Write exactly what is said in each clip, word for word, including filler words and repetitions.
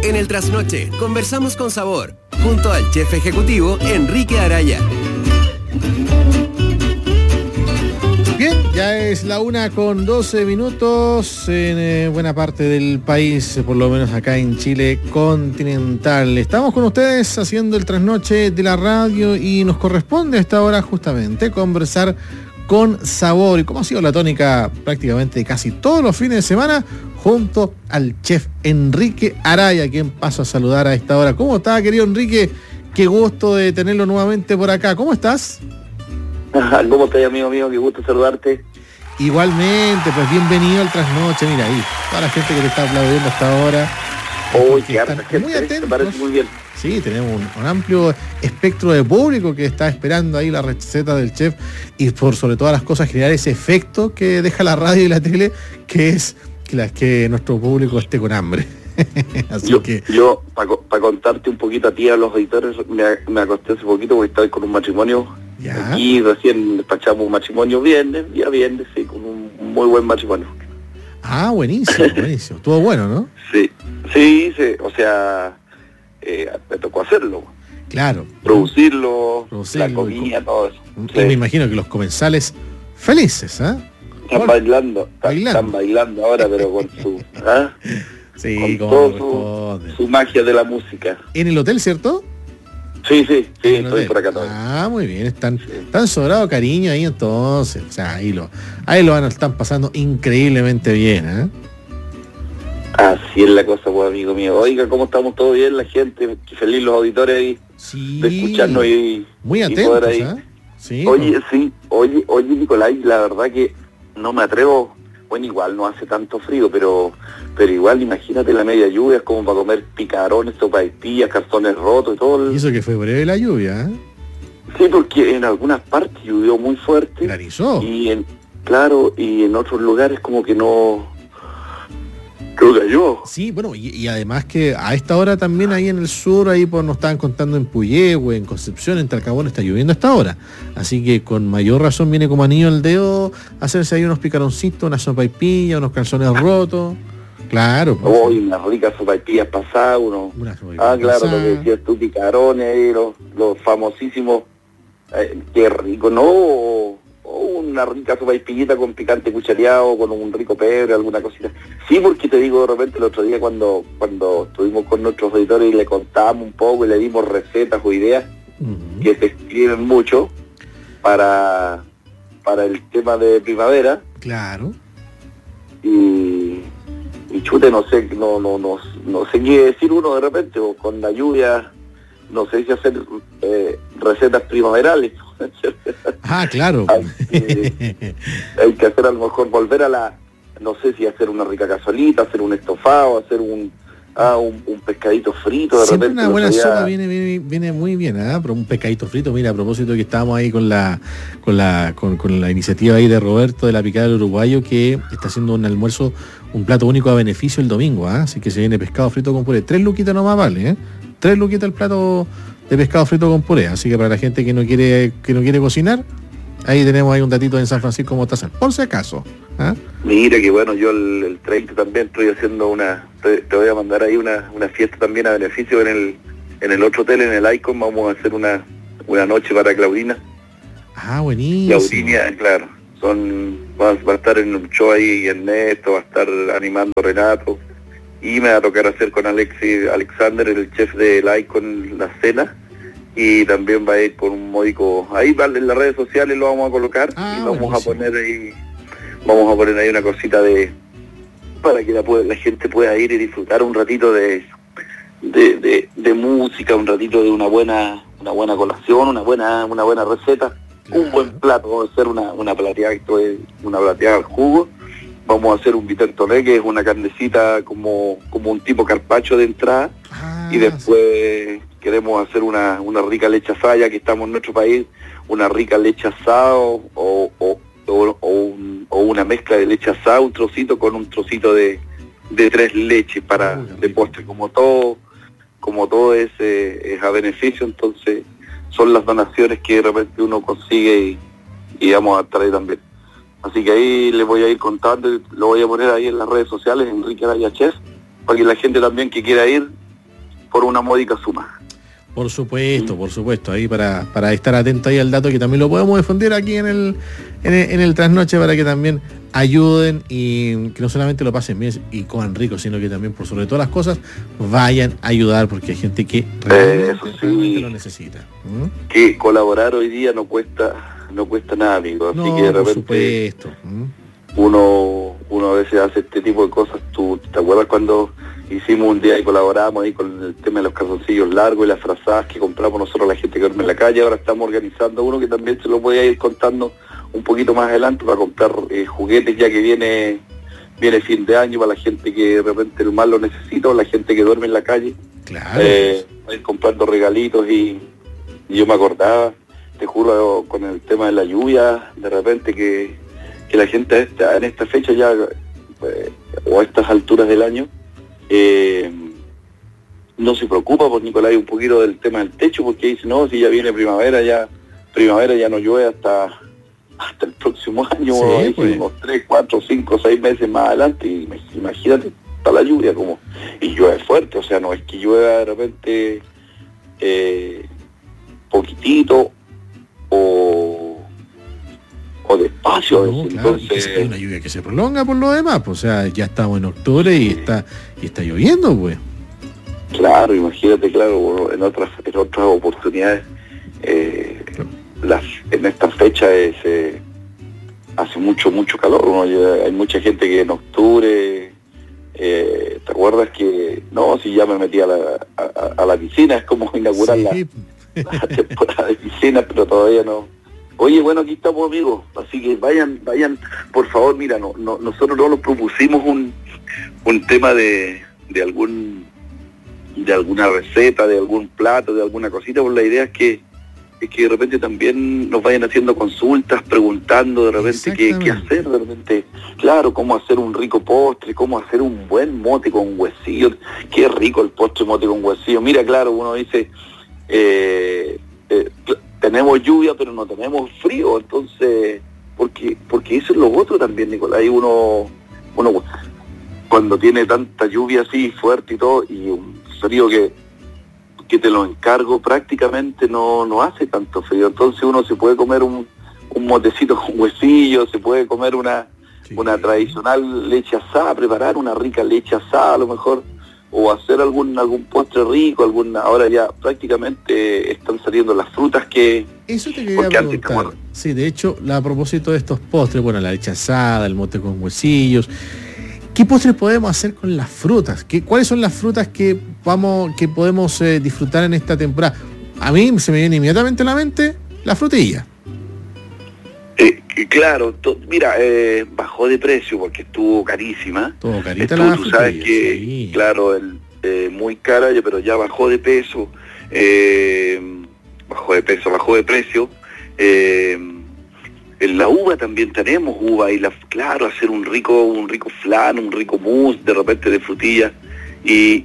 En el Trasnoche conversamos con sabor, junto al chef ejecutivo Enrique Araya. Bien, ya es la una con doce minutos en eh, buena parte del país, por lo menos acá en Chile continental. Estamos con ustedes haciendo el Trasnoche de la radio y nos corresponde a esta hora justamente conversar con sabor. Y como ha sido la tónica prácticamente casi todos los fines de semana, junto al chef Enrique Araya, a quien paso a saludar a esta hora. ¿Cómo está, querido Enrique? Qué gusto de tenerlo nuevamente por acá. ¿Cómo estás? ¿Cómo estás, amigo mío? Qué gusto saludarte. Igualmente, pues bienvenido al Trasnoche. Mira ahí, toda la gente que te está aplaudiendo hasta ahora. Uy, qué harta gente, muy atentos. Me parece muy bien. Sí, tenemos un, un amplio espectro de público que está esperando ahí la receta del chef y por sobre todas las cosas generar ese efecto que deja la radio y la tele, que es que, la, que nuestro público esté con hambre. Así yo, que yo para pa contarte un poquito a ti, a los auditores, me, me acosté hace poquito porque estaba con un matrimonio. ¿Ya? Aquí recién despachamos un matrimonio viernes, día viernes, sí, con un muy buen matrimonio. Ah, buenísimo, buenísimo. Estuvo bueno, ¿no? Sí, sí, sí, o sea, eh, me tocó hacerlo. Claro. Producirlo, Producirlo la comida, todo eso. Y Sí. me imagino que los comensales felices, ¿ah? ¿eh? Están bailando, bailando. están bailando ahora, pero con su, ¿ah? Sí, con como todo responde. su, su magia de la música. En el hotel, ¿cierto? Sí, sí, sí, En el estoy hotel. por acá todavía. Ah, muy bien, están, están sobrado cariño ahí entonces. O sea, ahí lo, ahí lo van, están pasando increíblemente bien, ¿eh? Así es la cosa, pues, amigo mío. Oiga, ¿cómo estamos? ¿Todo bien? La gente, qué feliz los auditores ahí Sí. de escucharnos y, Muy y atentos, poder ahí. ¿eh? Sí. Oye, con- sí, oye, oye, Nicolás, la verdad que no me atrevo. Bueno, igual no hace tanto frío, pero pero igual imagínate la media lluvia, es como para comer picarones, sopaipillas, cartones rotos y todo. Y El... eso que fue breve la lluvia, ¿eh? Sí, porque en algunas partes llovió muy fuerte. Granizó. Y en, claro, y en otros lugares como que no, no cayó. Sí, bueno, y, y además que a esta hora también ahí en el sur, ahí pues nos estaban contando en Puyehue, en Concepción, en Talcahuano, está lloviendo a esta hora. Así que con mayor razón viene como anillo al dedo hacerse ahí unos picaroncitos, una sopaipilla, unos calzones rotos. Claro. pues, Hoy unas ricas sopaipillas pasadas, uno. una sopaipilla Ah, claro, lo pasada. que decías tú, picarones, ahí, los, los famosísimos, eh, qué rico, ¿no? O, o una rica sopaipillita con picante cuchareado, con un rico pebre, alguna cosita. Sí, porque te digo, de repente el otro día cuando cuando estuvimos con nuestros editores y le contamos un poco y le dimos recetas o ideas Ujú. que se escriben mucho para, para el tema de primavera, Claro. y, y chute, no sé, no, no, no, no sé qué decir uno de repente, o con la lluvia, no sé si hacer eh, recetas primaverales. Ah, claro. Hay que, hay que hacer a lo mejor volver a la, no sé si hacer una rica cazuelita, hacer un estofado, hacer un ah, un, un pescadito frito de Siempre repente. una buena el otro día- sopa viene, viene, viene muy bien, ¿ah? Pero un pescadito frito, mira, a propósito que estábamos ahí con la con la con, con la iniciativa ahí de Roberto de la Picada del Uruguayo, que está haciendo un almuerzo, un plato único a beneficio el domingo, ¿ah? Así que se viene pescado frito con puré. Tres luquitas nomás vale, ¿eh? Tres luquitas el plato de pescado frito con puré. Así que para la gente que no quiere, que no quiere cocinar, ahí tenemos ahí un datito en San Francisco Mostazal, por si acaso. ¿Ah? Mira que bueno, yo el, el treinta también estoy haciendo una, te, te voy a mandar ahí una, una fiesta también a beneficio en el en el otro hotel, en el Icon, vamos a hacer una, una noche para Claudina. Ah, buenísimo. Claudina, claro, son, va, va a estar en un show ahí Ernesto, va a estar animando Renato, y me va a tocar hacer con Alexis Alexander, el chef del Icon, la cena, y también va a ir con un módico, ahí va, en las redes sociales lo vamos a colocar, Ah, y vamos buenísimo. a poner ahí, vamos a poner ahí una cosita de, para que la, pueda- la gente pueda ir y disfrutar un ratito de, de, de, de música, un ratito de una buena, una buena colación, una buena, una buena receta. Claro. Un buen plato, vamos a hacer una, una plateada, esto es una plateada al jugo, vamos a hacer un vitertoné, que es una carnecita como, como un tipo carpaccio de entrada, Ah, y después queremos hacer una, una rica leche asada, ya que estamos en nuestro país, una rica leche asada o, o, o, o, o un- o una mezcla de leche asada, un trocito con un trocito de, de tres leches para Uy, qué de rico. postre, como todo, como todo es, eh, es a beneficio, entonces son las donaciones que de repente uno consigue y, y vamos a estar ahí también. Así que ahí les voy a ir contando, y lo voy a poner ahí en las redes sociales, Enrique Araya Chef, para que la gente también que quiera ir por una módica suma. Por supuesto, por supuesto, ahí para, para estar atento ahí al dato, que también lo podemos difundir aquí en el, en el, en el Trasnoche, para que también ayuden y que no solamente lo pasen bien y coman rico, sino que también, por sobre todas las cosas, vayan a ayudar, porque hay gente que realmente, eh, eso sí, realmente lo necesita. ¿Mm? Que colaborar hoy día no cuesta, no cuesta nada, amigo. Así No, que de por repente supuesto. ¿Mm? uno, uno a veces hace este tipo de cosas. ¿Tú te acuerdas cuando hicimos un día y colaboramos ahí con el tema de los calzoncillos largos y las frazadas que compramos nosotros a la gente que duerme en la calle? Ahora estamos organizando uno que también se lo voy a ir contando un poquito más adelante, para comprar eh, juguetes, ya que viene viene fin de año, para la gente que de repente el más lo necesita, o la gente que duerme en la calle. Claro. Eh, a ir comprando regalitos y, y yo me acordaba, te juro, con el tema de la lluvia, de repente que, que la gente esta, en esta fecha ya, eh, o a estas alturas del año, eh, no se preocupa por Nicolás un poquito del tema del techo, porque dice, no, si ya viene primavera, ya primavera ya no llueve hasta hasta el próximo año, sí, ahí, pues. unos tres, cuatro, cinco, seis meses más adelante, y imagínate, está la lluvia como, y llueve fuerte, o sea, no es que llueva de repente eh, poquitito o o despacio, No, veces. claro, Entonces es una lluvia que se prolonga por lo demás, pues, o sea, ya estamos en octubre y está y está lloviendo, pues. claro, imagínate, claro, en otras en otras oportunidades, eh, las en esta fecha es, eh, hace mucho mucho calor, ¿no? Hay mucha gente que en octubre, eh, ¿te acuerdas que no, si ya me metí a la, a, a la piscina? Es como inaugurar Sí. la, la temporada de piscina, pero todavía no. Oye, bueno, aquí estamos, amigos, así que vayan, vayan, por favor. Mira, no, no, nosotros no nos propusimos un, un tema de, de algún de alguna receta, de algún plato, de alguna cosita, pues la idea es que es que de repente también nos vayan haciendo consultas, preguntando de repente qué, qué hacer, de repente, claro, cómo hacer un rico postre, cómo hacer un buen mote con huesillos. Qué rico el postre mote con huesillos. Mira, claro, uno dice, eh, eh, tenemos lluvia pero no tenemos frío, entonces, porque porque eso es lo otro también, Nicolás. Ahí uno, uno cuando tiene tanta lluvia así fuerte y todo, y un frío que que te lo encargo, prácticamente no, no hace tanto frío, entonces uno se puede comer un, un motecito con huesillos, se puede comer una, sí. una tradicional leche asada, preparar una rica leche asada a lo mejor, o hacer algún algún postre rico, alguna. Ahora ya prácticamente están saliendo las frutas que... Eso te quería preguntar. Sí, de hecho, a propósito de estos postres, bueno, la leche asada, el mote con huesillos, ¿qué postres podemos hacer con las frutas? ¿Qué, ¿Cuáles son las frutas que vamos, que podemos eh, disfrutar en esta temporada? A mí se me viene inmediatamente a la mente la frutilla. Eh, claro, to, mira, eh, bajó de precio porque estuvo carísima. Todo carita estuvo, la tú sabes frutilla, que, sí. Claro, el, eh, muy cara, pero ya bajó de peso, eh, bajó de peso, bajó de precio. Eh, en la uva también tenemos uva, y la, claro, hacer un rico, un rico flan, un rico mousse de repente de frutilla, y,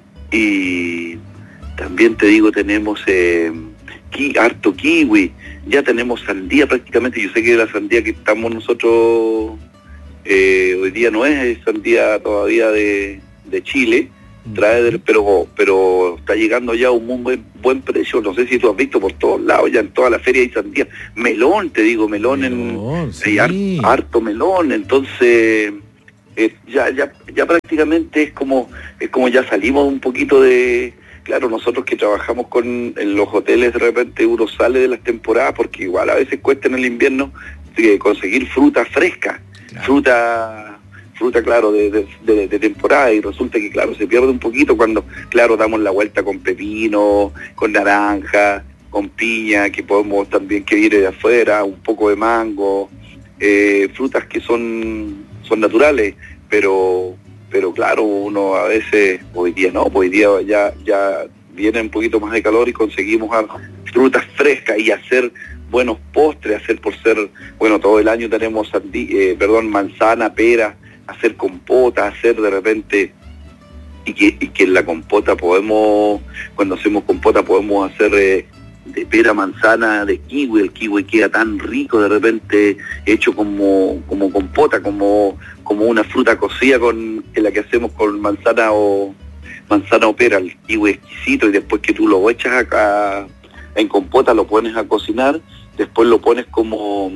y también te digo, tenemos eh, ki, harto kiwi. Ya tenemos sandía prácticamente. Yo sé que la sandía que estamos nosotros eh, hoy día no es sandía todavía de, de Chile, trae de, pero pero está llegando ya a un muy buen, buen precio. No sé si tú has visto por todos lados, ya en toda la feria hay sandía. Melón, te digo, melón, melón en sí. Hay harto, harto melón, entonces eh, ya ya ya prácticamente es como es como ya salimos un poquito de... Claro, nosotros que trabajamos con en los hoteles, de repente uno sale de las temporadas, porque igual a veces cuesta en el invierno eh, conseguir fruta fresca, claro. fruta, fruta claro, de, de, de, de temporada, y resulta que claro, se pierde un poquito cuando, claro, damos la vuelta con pepino, con naranja, con piña, que podemos también que viene de afuera, un poco de mango, eh, frutas que son, son naturales, pero... pero claro, uno a veces, hoy día no, hoy día ya ya viene un poquito más de calor y conseguimos frutas frescas y hacer buenos postres, hacer por ser, bueno, todo el año tenemos sandí, eh, perdón, manzana, pera, hacer compota, hacer de repente, y que, y que en la compota podemos, cuando hacemos compota podemos hacer eh, de pera, manzana, de kiwi. El kiwi queda tan rico de repente, hecho como como compota, como como una fruta cocida con en la que hacemos con manzana o manzana o pera, el kiwi exquisito, y después que tú lo echas acá en compota, lo pones a cocinar, después lo pones como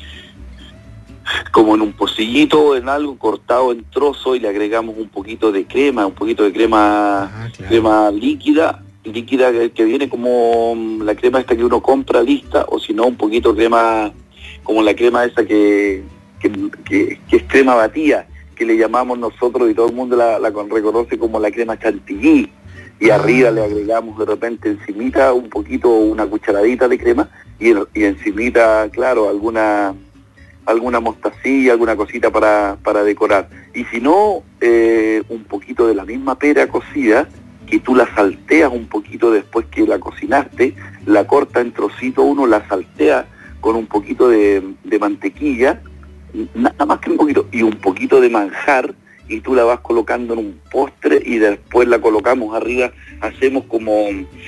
como en un pocillito, en algo cortado en trozos, y le agregamos un poquito de crema, un poquito de crema, ah, claro. crema líquida, líquida que, que viene como la crema esta que uno compra lista, o si no un poquito de crema, como la crema esa que, que, que, que es crema batida, que le llamamos nosotros, y todo el mundo la, la reconoce como la crema chantilly, y ah. arriba le agregamos de repente encimita un poquito, una cucharadita de crema, y, y encimita, claro, alguna alguna mostacilla, alguna cosita para, para decorar. Y si no, eh, un poquito de la misma pera cocida, que tú la salteas un poquito después que la cocinaste, la corta en trocitos, uno la saltea con un poquito de, de mantequilla, nada más que un poquito, y un poquito de manjar, y tú la vas colocando en un postre, y después la colocamos arriba, hacemos como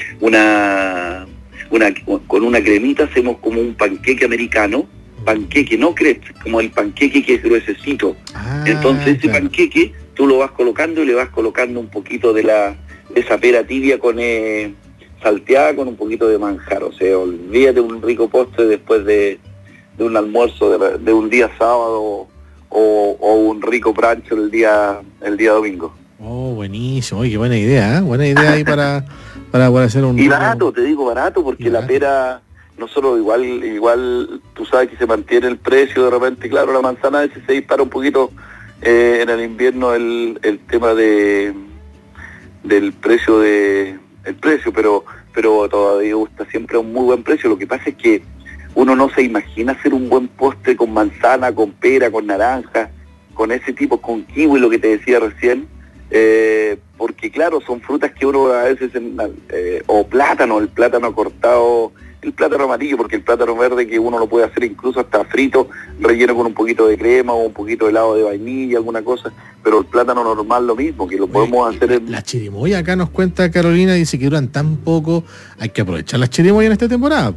una, una con una cremita, hacemos como un panqueque americano, panqueque, no crepes, como el panqueque que es gruesecito. Ah, entonces ese claro. panqueque tú lo vas colocando y le vas colocando un poquito de la de esa pera tibia con eh, salteada con un poquito de manjar. O sea, olvídate un rico postre después de, de un almuerzo de, de un día sábado o, o un rico brunch el día el día domingo. Oh, buenísimo. Oye, qué buena idea, ¿eh? Buena idea ahí para, para, para hacer un... Y barato, te digo barato, porque la pera... Nosotros igual, igual tú sabes que se mantiene el precio, de repente, claro, la manzana a veces se dispara un poquito eh, en el invierno el, el tema de del precio de el precio, pero pero todavía gusta siempre a un muy buen precio. Lo que pasa es que uno no se imagina hacer un buen postre con manzana, con pera, con naranja, con ese tipo, con kiwi, lo que te decía recién, eh, porque claro, son frutas que uno a veces, eh, o plátano, el plátano cortado, el plátano amarillo, porque el plátano verde que uno lo puede hacer incluso hasta frito, relleno con un poquito de crema o un poquito de helado de vainilla, alguna cosa, pero el plátano normal lo mismo, que lo podemos Oye, hacer en... La chirimoya acá nos cuenta Carolina, dice que duran tan poco, hay que aprovechar las chirimoyas en esta temporada.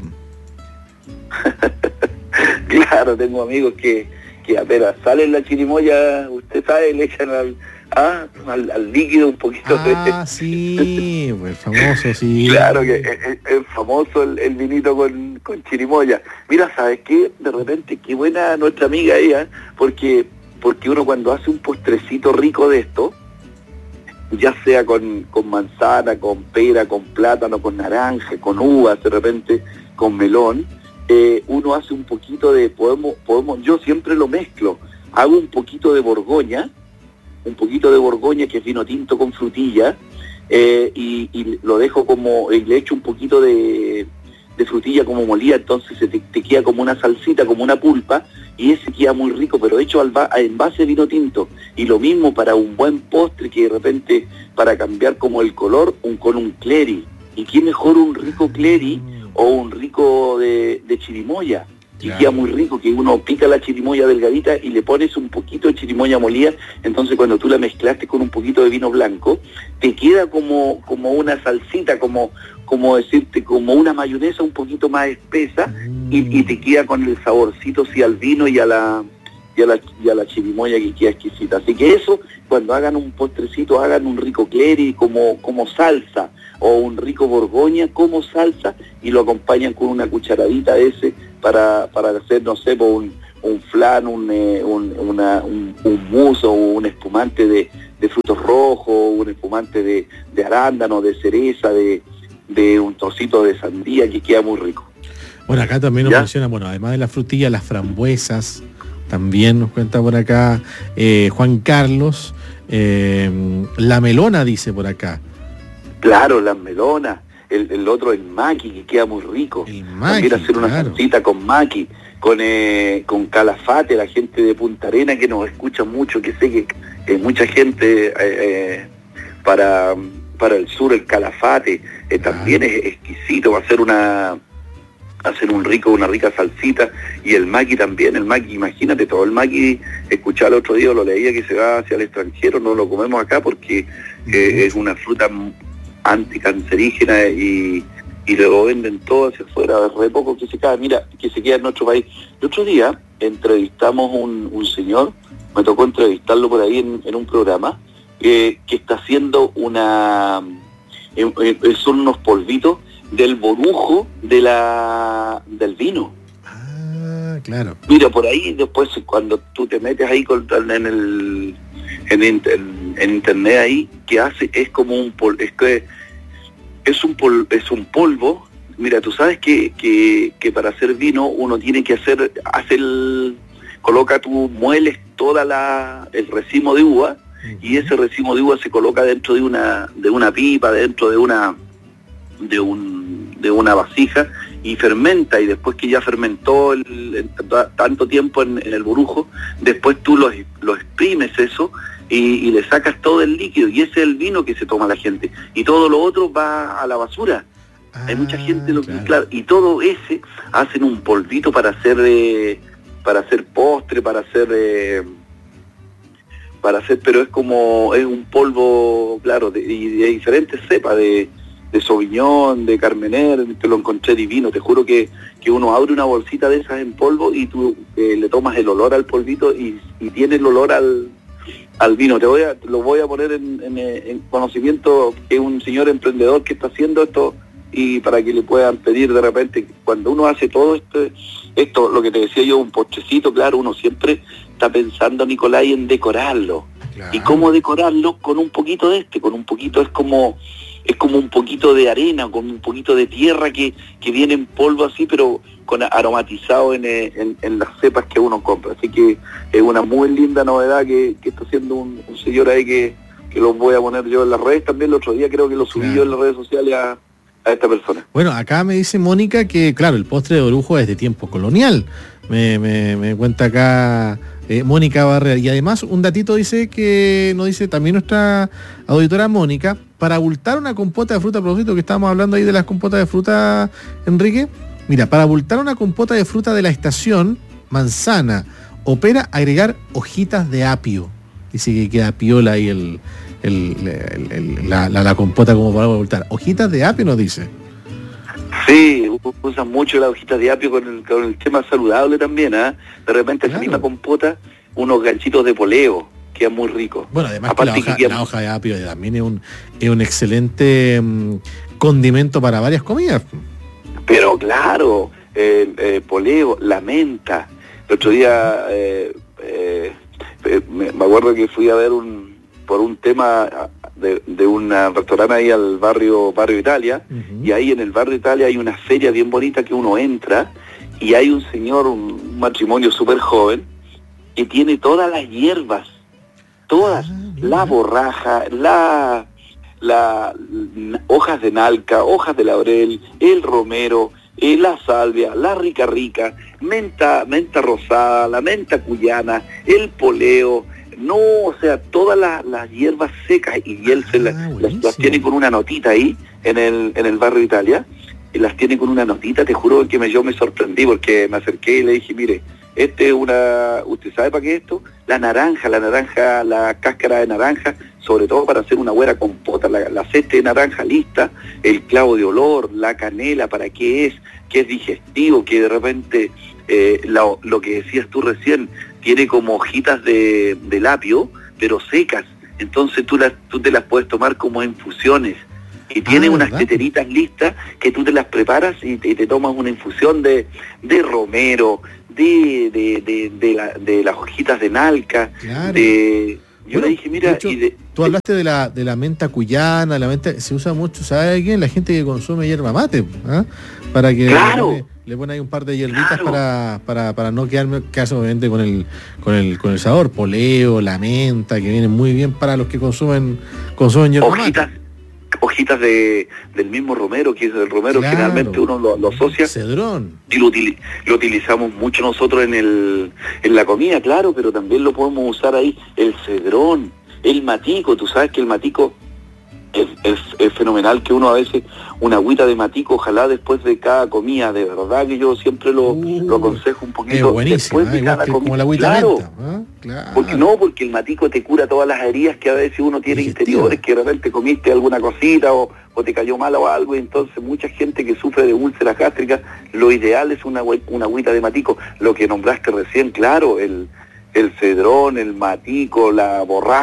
Claro, tengo amigos que, que apenas salen la chirimoya, usted sabe, le echan al... Ah, al, al líquido un poquito ah, de... Ah, sí, pues famoso, sí. Claro que es, es, es famoso el, el vinito con, con chirimoya. Mira, ¿sabes qué? De repente, qué buena nuestra amiga ella, porque porque uno cuando hace un postrecito rico de esto, ya sea con, con manzana, con pera, con plátano, con naranja, con uvas, de repente con melón, eh, uno hace un poquito de... podemos podemos yo siempre lo mezclo, hago un poquito de Borgoña, un poquito de Borgoña, que es vino tinto con frutilla, eh, y, y lo dejo como, y le echo un poquito de, de frutilla como molida, entonces se te, te queda como una salsita, como una pulpa, y ese queda muy rico, pero hecho al ba, en base de vino tinto. Y lo mismo para un buen postre, que de repente, para cambiar como el color, un, con un cleri. Y qué mejor un rico cleri o un rico de, de chirimoya. Y claro, queda muy rico, que uno pica la chirimoya delgadita y le pones un poquito de chirimoya molida, entonces cuando tú la mezclaste con un poquito de vino blanco, te queda como, como una salsita, como, como decirte, como una mayonesa un poquito más espesa, mm. y, y te queda con el saborcito sí al vino y a la y a la, y a la chirimoya, que queda exquisita. Así que eso, cuando hagan un postrecito, hagan un rico cleri como, como salsa, o un rico Borgoña como salsa, y lo acompañan con una cucharadita de ese para, para hacer, no sé, un, un flan, un, eh, un, una, un, un mousse o un espumante de, de frutos rojos, un espumante de, de arándano, de cereza, de, de un trocito de sandía, que queda muy rico. Bueno, acá también nos ¿Ya? menciona, bueno, además de la frutilla, las frambuesas, también nos cuenta por acá eh, Juan Carlos, eh, la melona dice por acá. Claro, las melonas, el, el otro el maqui, que queda muy rico. El maqui, también hacer claro. una salsita con maqui, con eh, con calafate, la gente de Punta Arenas que nos escucha mucho, que sé que eh, mucha gente eh, eh, para, para el sur, el calafate, eh, también claro. es exquisito, va a ser una... hacer un rico, una rica salsita, y el maqui también, el maqui, imagínate, todo el maqui, escuchaba el otro día, lo leía, que se va hacia el extranjero, no lo comemos acá porque eh, es una fruta anticancerígena y, y luego venden todo hacia afuera, re poco que se queda, mira, que se queda en nuestro país. El otro día entrevistamos un, un señor, me tocó entrevistarlo por ahí en, en un programa, eh, que está haciendo una... Eh, eh, son unos polvitos del borujo de la del vino. Ah, claro. Mira, por ahí después cuando tú te metes ahí con, en el en, en, en internet ahí, que hace es como un pol, es que es un pol, es un polvo. Mira, tú sabes que, que, que para hacer vino uno tiene que hacer, hace el, coloca tú, mueles toda la, el racimo de uva, uh-huh. y ese racimo de uva se coloca dentro de una, de una pipa, dentro de una, de un, de una vasija, y fermenta, y después que ya fermentó el, el, tanto tiempo en, en el borujo, después tú lo, lo exprimes eso, y, y le sacas todo el líquido, y ese es el vino que se toma la gente, y todo lo otro va a la basura. Ah, hay mucha gente lo claro. que claro, y todo ese hacen un polvito para hacer eh, para hacer postre, para hacer eh, para hacer, pero es como es un polvo, claro, de, de, de diferentes cepas, de, de Sauvignon, de Carmener, que lo encontré divino. Te juro que, que uno abre una bolsita de esas en polvo y tú eh, le tomas el olor al polvito y, y tiene el olor al al vino. Te voy a, lo voy a poner en, en, en conocimiento, que es un señor emprendedor que está haciendo esto, y para que le puedan pedir de repente, cuando uno hace todo esto, esto, lo que te decía yo, un postrecito, claro, uno siempre está pensando, Nicolai, en decorarlo. Claro. ¿Y cómo decorarlo? Con un poquito de este, con un poquito, es como es como un poquito de arena, con un poquito de tierra que, que viene en polvo así, pero con aromatizado en, en, en las cepas que uno compra. Así que es una muy linda novedad que, que está haciendo un, un señor ahí que, que lo voy a poner yo en las redes también. El otro día creo que lo subí, claro, yo en las redes sociales a, a esta persona. Bueno, acá me dice Mónica que, claro, el postre de orujo es de tiempo colonial. Me, me, me cuenta acá eh, Mónica Barrera. Y además un datito dice que nos dice también nuestra auditora Mónica, para abultar una compota de fruta, a propósito que estábamos hablando ahí de las compotas de fruta, Enrique, mira, para abultar una compota de fruta de la estación, manzana o pera, agregar hojitas de apio. Dice que queda piola ahí el, el, el, el, la, la, la compota como para abultar. Hojitas de apio nos dice. Sí, usan mucho las hojitas de apio con el, con el tema saludable también, ¿ah? ¿eh? De repente, claro, esa misma compota, unos ganchitos de poleo, queda muy rico. Bueno, además que la, hoja, que queda... la hoja de apio también es un, es un excelente um, condimento para varias comidas. Pero claro, eh, eh, poleo, la menta. El otro día eh, eh, me, me acuerdo que fui a ver un por un tema de, de un restaurante ahí al barrio barrio Italia, uh-huh, y ahí en el barrio Italia hay una feria bien bonita que uno entra y hay un señor, un matrimonio súper joven, que tiene todas las hierbas, todas, ah, la borraja, la, la, la hojas de nalca, hojas de laurel, el romero, eh, la salvia, la rica rica, menta, menta rosada, la menta cuyana, el poleo, no, o sea, todas las, las hierbas secas, y él se ah, la, las, las tiene con una notita ahí en el, en el barrio Italia, y las tiene con una notita. Te juro que me, yo me sorprendí porque me acerqué y le dije, mire, este es una, ¿usted sabe para qué es esto? La naranja, la naranja, la cáscara de naranja, sobre todo para hacer una buena compota, la, la cesta de naranja lista, el clavo de olor, la canela, ¿para qué es? Que es digestivo, que de repente, eh, lo, lo que decías tú recién, tiene como hojitas de, de lapio, pero secas, entonces tú, las, tú te las puedes tomar como infusiones. Y tiene ah, unas ¿verdad? teteritas listas que tú te las preparas y te, y te tomas una infusión de, de romero, de de, de, de, la, de las hojitas de nalca, claro. de... Yo bueno, le dije, mira... De hecho, y de, tú hablaste de la de la menta cuyana, la menta se usa mucho, ¿sabe quién? La gente que consume hierba mate, ¿eh? Para que claro. le, le ponen ahí un par de hierbitas, claro, para, para, para no quedarme caso obviamente con el, con el con el sabor, poleo, la menta, que vienen muy bien para los que consumen, consumen hierba hojitas, mate. Hojitas de, del mismo romero, que es el romero, claro, generalmente uno lo, lo asocia. Cedrón. Y lo, util, lo utilizamos mucho nosotros en el en la comida, claro, pero también lo podemos usar ahí, el cedrón, el matico. Tú sabes que el matico es, es, es fenomenal, que uno a veces, una agüita de matico, ojalá después de cada comida, de verdad que yo siempre lo, uh, lo aconsejo un poquito. Es buenísimo, después de ¿eh? cada comida. Como la agüita claro, menta, ¿eh? Claro. Porque no, porque el matico te cura todas las heridas que a veces uno tiene Digestivo. interiores, que de repente comiste alguna cosita o, o te cayó mal o algo, y entonces mucha gente que sufre de úlceras gástricas, lo ideal es una, una agüita de matico. Lo que nombraste recién, claro, el, el cedrón, el matico, la borraja,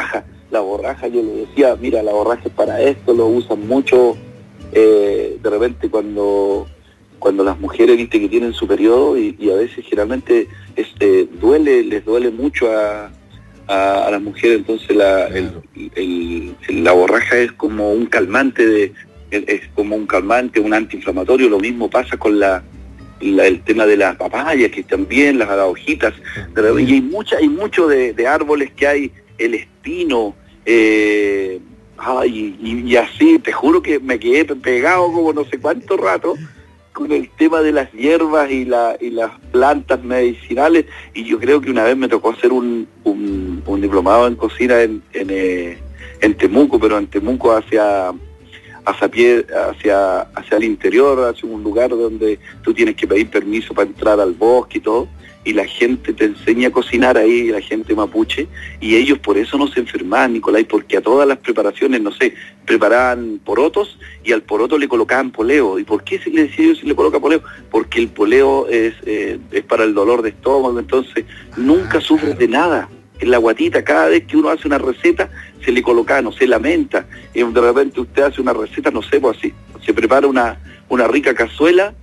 la borraja, yo le decía, mira, la borraja es para esto, lo usan mucho, eh, de repente cuando cuando las mujeres, viste, que tienen su periodo, y, y a veces generalmente este, duele, les duele mucho a, a, a las mujeres, entonces la, Claro. el, el, el- la borraja es como un calmante, de es, es como un calmante, un antiinflamatorio. Lo mismo pasa con la, la- el tema de las papayas, que también las, las hojitas, de repente- y hay mucha, hay mucho de, de árboles que hay, el espino, eh, ay, y, y así, te juro que me quedé pegado como no sé cuánto rato con el tema de las hierbas y, la, y las plantas medicinales, y yo creo que una vez me tocó hacer un, un, un diplomado en cocina en, en, eh, en Temuco, pero en Temuco hacia hacia, pie, hacia hacia el interior, hacia un lugar donde tú tienes que pedir permiso para entrar al bosque y todo, y la gente te enseña a cocinar ahí, la gente mapuche, y ellos por eso no se enfermaban, Nicolás, porque a todas las preparaciones, no sé, preparaban porotos y al poroto le colocaban poleo. ¿Y por qué se le decía yo si le coloca poleo? Porque el poleo es, eh, es para el dolor de estómago, entonces nunca Ah, sufres claro. de nada. En la guatita, cada vez que uno hace una receta, se le coloca, no sé, la menta, y de repente usted hace una receta, no sé, pues así, se prepara una, una rica cazuela,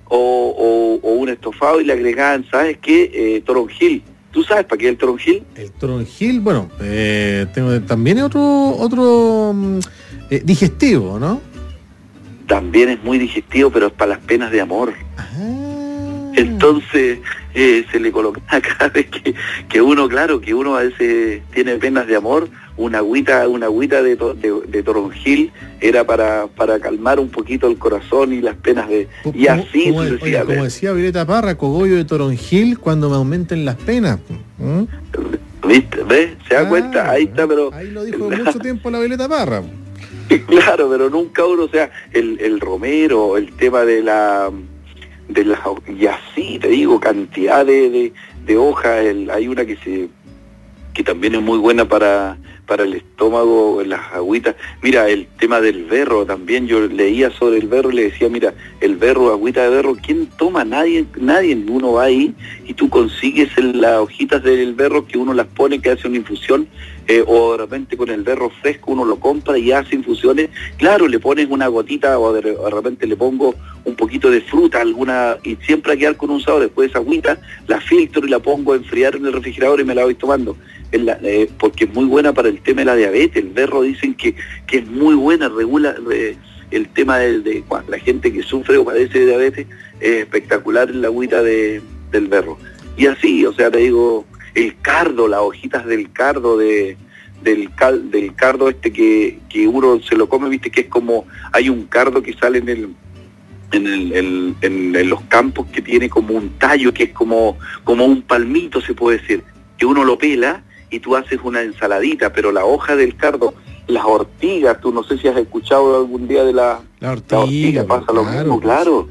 o, o, o un estofado, y le agregaban, ¿sabes qué? Eh, toronjil. ¿Tú sabes para qué es el toronjil? El toronjil, bueno, eh, tengo, también es otro, otro mm, eh, digestivo, ¿no? También es muy digestivo, pero es para las penas de amor. Ah. Entonces eh, se le coloca cada vez que, que uno, claro, que uno a veces tiene penas de amor, una agüita, una agüita de, to- de, de toronjil era para, para calmar un poquito el corazón y las penas de... Y Como- así como, oye, sucesivamente. como decía Violeta Parra, cogollo de toronjil cuando me aumenten las penas. ¿Mm? ¿Viste? ¿Ves? ¿Se da Claro, cuenta? Ahí está, pero... Ahí lo dijo mucho tiempo la Violeta Parra. Claro, pero nunca uno, o sea, el, el romero, el tema de la... de la y así, te digo, cantidad de, de, de hojas, el- hay una que se que también es muy buena para, para el estómago, las agüitas. Mira, el tema del berro también, yo leía sobre el berro y le decía, mira, el berro, agüita de berro, ¿quién toma? Nadie, nadie, uno va ahí y tú consigues el- las hojitas del berro que uno las pone, que hace una infusión, eh, o de repente con el berro fresco uno lo compra y hace infusiones. Claro, le pones una gotita, o de, re- de repente le pongo un poquito de fruta, alguna, y siempre a quedar con un sabor. Después esa agüita la filtro y la pongo a enfriar en el refrigerador y me la voy tomando. Es la- eh, porque es muy buena para el tema de la diabetes. El berro dicen que, que es muy buena, regula re- el tema de, de cuando la gente que sufre o padece de diabetes, es espectacular la agüita de, del berro. Y así, o sea, te digo, el cardo, las hojitas del cardo, de del cal, del cardo este que, que uno se lo come, viste, que es como, hay un cardo que sale en el en, el, el- en, en los campos, que tiene como un tallo, que es como, como un palmito, se puede decir, que uno lo pela y tú haces una ensaladita, pero la hoja del cardo, las ortigas, tú no sé si has escuchado algún día de la, La la ortiga, ortiga, pues, pasa lo claro, mismo, pues. claro.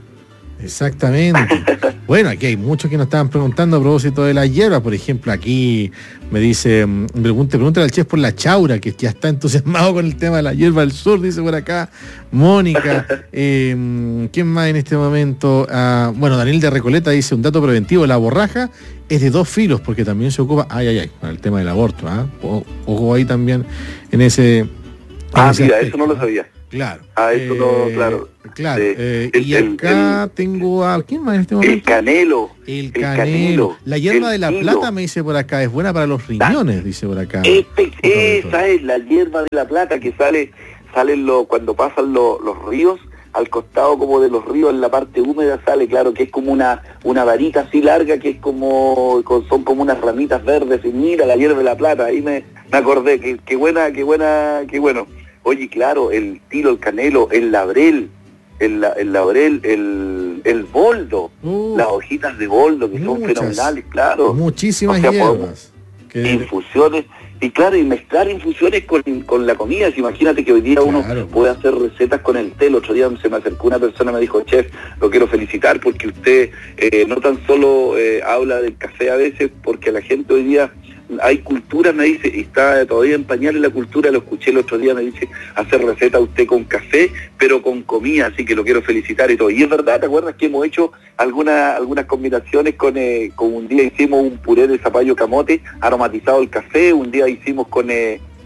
Exactamente. Bueno, aquí hay muchos que nos estaban preguntando a propósito de la hierba. Por ejemplo, aquí me dice, mm, pregunte, pregúntale al chef por la chaura, que ya está entusiasmado con el tema de la hierba del sur, dice por acá Mónica. Eh, mm, ¿Quién más en este momento? Ah, bueno, Daniel de Recoleta dice un dato preventivo, la borraja es de dos filos, porque también se ocupa, ay, ay, ay, con el tema del aborto, ¿ah? O- Ojo ahí también en ese... en Ah, ese mira, aspecto, eso no lo ¿ah? sabía. Claro. Ah, eso no, claro. Claro. Sí. eh, El- y el- acá el- tengo a... ¿Quién más en este El momento? canelo. El el canelo. canelo, La hierba el de la tilo. plata, me dice por acá, es buena para los riñones, dice por acá. Espe- Otro auditor. esa es la hierba de la plata que sale, salen lo, cuando pasan lo- los ríos, al costado como de los ríos, en la parte húmeda sale, claro, que es como una, una varita así larga, que es como, con- son como unas ramitas verdes, y mira la hierba de la plata, ahí me, me acordé, que, que buena, que buena, que bueno. Oye, claro, el tilo, el canelo, el laurel, el, la- el laurel, el, el boldo, Uf, las hojitas de boldo, que son muchas. fenomenales, claro. muchísimas o sea, hierbas. Que- Infusiones, y claro, y mezclar infusiones con, con la comida. Si imagínate que hoy día uno Claro, puede hacer recetas con el té. El otro día se me acercó una persona y me dijo, chef, lo quiero felicitar porque usted eh, no tan solo eh, habla del café a veces, porque la gente hoy día, hay cultura, me dice, y está todavía en pañales la cultura, lo escuché el otro día, me dice, hacer receta usted con café, pero con comida, así que lo quiero felicitar y todo. Y es verdad, ¿te acuerdas que hemos hecho alguna, algunas combinaciones con, eh, con un día hicimos un puré de zapallo camote aromatizado al café, un día hicimos con, eh,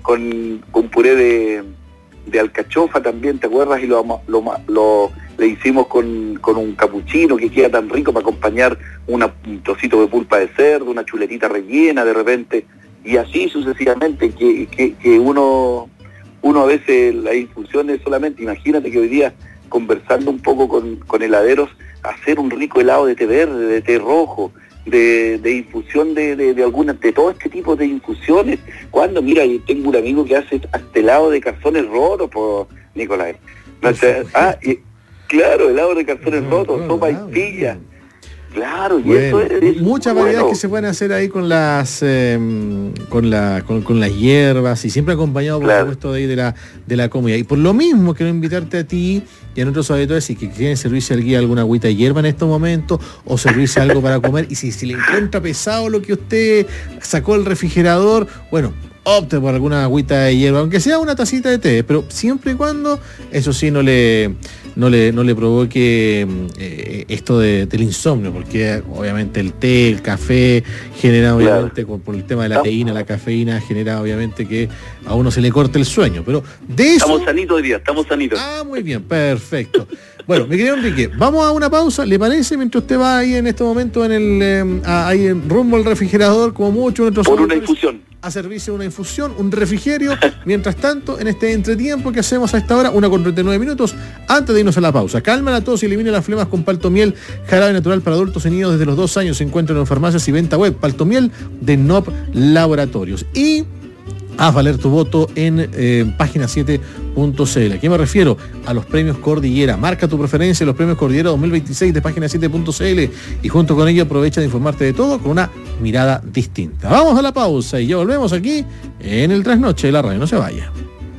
con, con puré de, de alcachofa también, ¿te acuerdas? Y lo, lo, lo le hicimos con, con un capuchino que queda tan rico para acompañar una, un trocito de pulpa de cerdo, una chuletita rellena de repente, y así sucesivamente, que, que, que uno, uno a veces las infusiones solamente, imagínate que hoy día conversando un poco con, con heladeros, hacer un rico helado de té verde, de té rojo, de, de infusión de, de, de algunas, de todo este tipo de infusiones. Cuando, mira, yo tengo un amigo que hace hasta helado de calzones rotos, por Nicolás. No sé, ah, y, claro, helado de calzones no, rotos, no, sopa no, y pilla. No. Claro, y bueno, eso es, es muchas bueno. variedades que se pueden hacer ahí con las eh, con la con, con las hierbas y siempre acompañado por claro. supuesto de ahí de la de la comida. Y por lo mismo quiero invitarte a ti y a nuestros auditores si que quieren servirse al guía alguna agüita de hierba en estos momentos o servirse algo para comer y si, si le encuentra pesado lo que usted sacó del refrigerador, bueno, opte por alguna agüita de hierba, aunque sea una tacita de té, pero siempre y cuando eso sí no le no le, no le provoque eh, esto de, del insomnio, porque obviamente el té, el café genera obviamente, claro. por el tema de la teína, la cafeína, genera obviamente que a uno se le corte el sueño, pero de eso... Estamos sanitos hoy día, estamos sanitos. Ah, muy bien, perfecto. Bueno, mi querido Enrique, vamos a una pausa, ¿le parece? Mientras usted va ahí en este momento en el eh, ahí en rumbo al refrigerador, como mucho nuestros por una infusión. A servirse una infusión, un refrigerio. Mientras tanto, en este entretiempo que hacemos a esta hora, una con treinta y nueve minutos, antes de irnos a la pausa. Calma la tos y elimina las flemas con Paltomiel, jarabe natural para adultos y niños desde los dos años. Se encuentra en farmacias y venta web. Paltomiel de N O P Laboratorios. Y haz valer tu voto en eh, página siete punto c l. ¿A qué me refiero? A los premios Cordillera. Marca tu preferencia en los premios Cordillera dos mil veintiséis de página siete punto c l y junto con ello aprovecha de informarte de todo con una mirada distinta. Vamos a la pausa y ya volvemos aquí en el Trasnoche de la radio. No se vaya.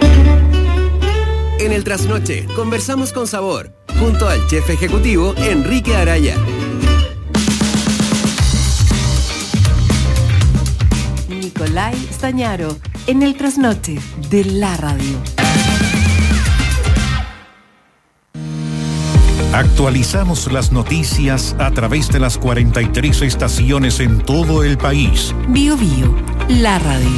En el Trasnoche conversamos con sabor junto al chef ejecutivo Enrique Araya. Nicolai Stañaro en el Trasnoche de la radio. Actualizamos las noticias a través de las cuarenta y tres estaciones en todo el país. Bio Bio, la radio.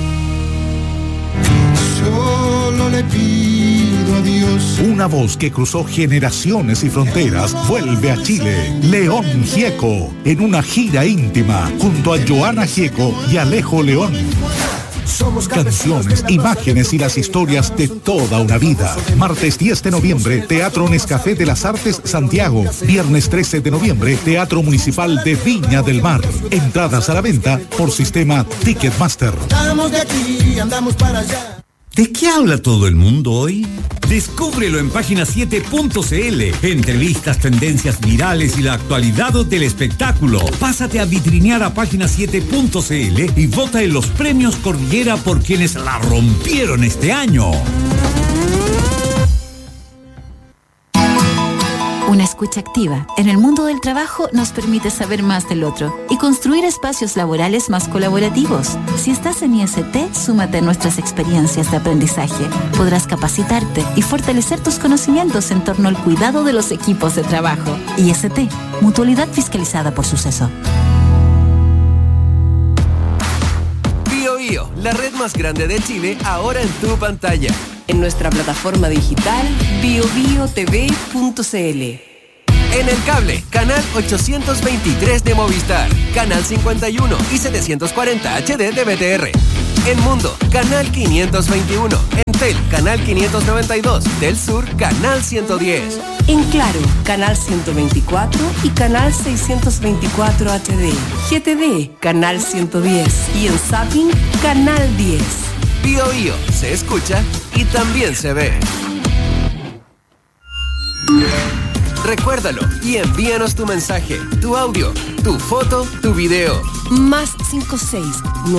Solo le pido a Dios. Una voz que cruzó generaciones y fronteras vuelve a Chile. León Gieco, en una gira íntima junto a Joana Gieco y Alejo León. Canciones, imágenes y las historias de toda una vida. Martes diez de noviembre, Teatro Nescafé de las Artes, Santiago. Viernes trece de noviembre, Teatro Municipal de Viña del Mar. Entradas a la venta por sistema Ticketmaster. Andamos de aquí, andamos para allá. ¿De qué habla todo el mundo hoy? Descúbrelo en página siete punto c l. Entrevistas, tendencias virales y la actualidad del espectáculo. Pásate a vitrinear a página siete punto c l y vota en los premios Cordillera por quienes la rompieron este año. Una escucha activa en el mundo del trabajo nos permite saber más del otro y construir espacios laborales más colaborativos. Si estás en I S T, súmate a nuestras experiencias de aprendizaje. Podrás capacitarte y fortalecer tus conocimientos en torno al cuidado de los equipos de trabajo. I S T, mutualidad fiscalizada por Suceso. Bio Bio, la red más grande de Chile, ahora en tu pantalla. En nuestra plataforma digital bio bio t v punto c l. En el cable, canal ochocientos veintitrés de Movistar, canal cincuenta y uno y setecientos cuarenta H D de B T R. En Mundo, canal quinientos veintiuno. En Tel, canal quinientos noventa y dos. Del Sur, canal ciento diez. En Claro, canal ciento veinticuatro y canal seiscientos veinticuatro H D. G T D, canal ciento diez. Y en Zapping, canal diez. Bio Bio, se escucha y también se ve. Recuérdalo y envíanos tu mensaje, tu audio, tu foto, tu video. Más cinco seis